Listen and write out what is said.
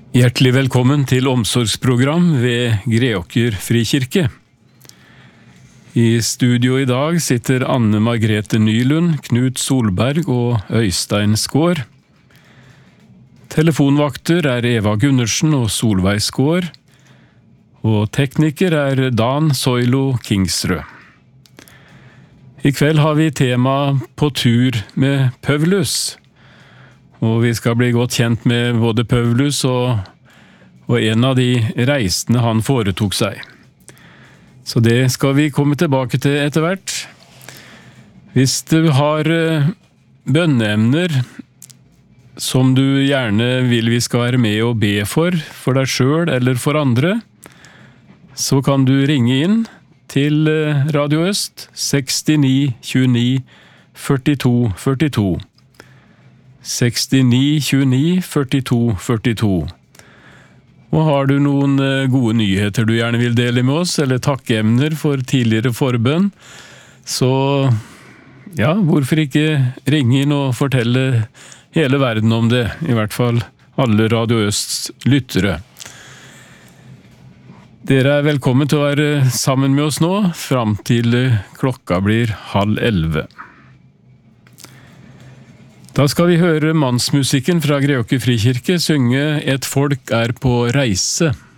Hjertelig velkommen til omsorgsprogram ved Greåker Frikirke. I studio i dag sitter Anne Margrethe Nylund, Knut Solberg og Øystein Skår. Telefonvakter er Eva Gundersen og Solveig Skår, og tekniker er Dan Soilo Kingsrød. I kveld har vi tema på tur med Paulus. Og vi skal bli godt kjent med både Paulus og en av de reisene han foretok seg. Så det skal vi komme tilbake til etter hvert. Hvis du har bønneemner som du gjerne vil vi skal være med og be for deg selv eller for andre, så kan du ringe inn til Radio Øst 69 29 42 42. 69 29 42 42. Og har du noen gode nyheter du gjerne vil dele med oss, eller takkeemner for tidligere forbønn, så ja, hvorfor ikke ringe inn og fortelle hele verden om det, i hvert fall alle Radio Østs lyttere. Dere er velkommen til å være sammen med oss nå, fram til klokka blir 10:30. Da skal vi høre mannsmusikken fra Greåker Frikirke synge «Et folk er på reise».